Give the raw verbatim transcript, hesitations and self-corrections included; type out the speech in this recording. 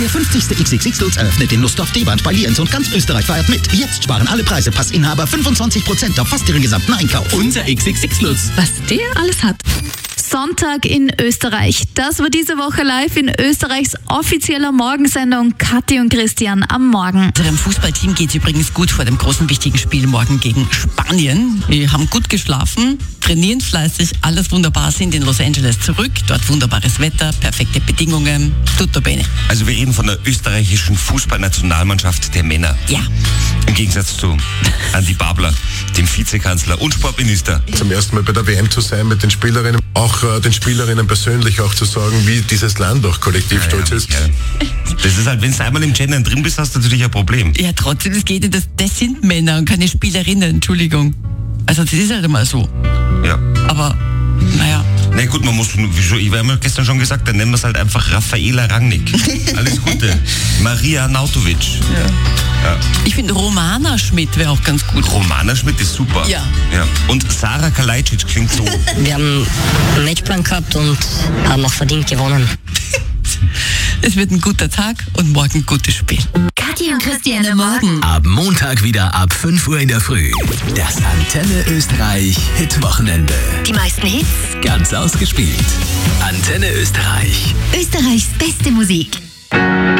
Der fünfzigste X X X Lutz eröffnet den Lusthof D-Band bei Lienz und ganz Österreich feiert mit. Jetzt sparen alle Preisepassinhaber fünfundzwanzig Prozent auf fast ihren gesamten Einkauf. Unser X X X Lutz. Was der alles hat. Sonntag in Österreich. Das war diese Woche live in Österreichs offizieller Morgensendung Kathi und Christian am Morgen. Unserem Fußballteam geht es übrigens gut vor dem großen wichtigen Spiel morgen gegen Spanien. Wir haben gut geschlafen, trainieren fleißig, alles wunderbar, sind in Los Angeles zurück. Dort wunderbares Wetter, perfekte Bedingungen, tutto bene. Also wir reden von der österreichischen Fußballnationalmannschaft der Männer. Ja. Im Gegensatz zu Andi Babler, dem Vizekanzler und Sportminister. Zum ersten Mal bei der W M zu sein mit den Spielerinnen, auch äh, den Spielerinnen persönlich auch zu sagen, wie dieses Land auch kollektiv Ja, stolz ja, ist. ja. Das ist halt, wenn du einmal im Gendern drin bist, hast du natürlich ein Problem. Ja, trotzdem, es geht nicht, das, das sind Männer und keine Spielerinnen, Entschuldigung. Also das ist halt immer so. Ja. Aber, naja. Na gut, man muss, wie schon, ich habe ja gestern schon gesagt, dann nennen wir es halt einfach Raffaela Rangnick. Alles Gute. Maria Nautovic. Ja. Ja. Ich finde, Romana Schmidt wäre auch ganz gut. Romana Schmidt ist super. Ja. Ja. Und Sarah Kalajdzic klingt so. Wir haben einen Matchplan gehabt und haben auch verdient gewonnen. Es wird ein guter Tag und morgen ein gutes Spiel. Kathi und Christian am Morgen. Ab Montag wieder ab fünf Uhr in der Früh. Das Antenne Österreich Hit-Wochenende. Die meisten Hits. Ganz ausgespielt. Antenne Österreich. Österreichs beste Musik.